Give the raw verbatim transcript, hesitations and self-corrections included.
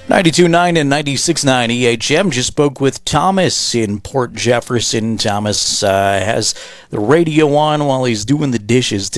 ninety-two point nine and ninety-six point nine E H M. Just spoke with Thomas in Port Jefferson. Thomas uh, has the radio on while he's doing the dishes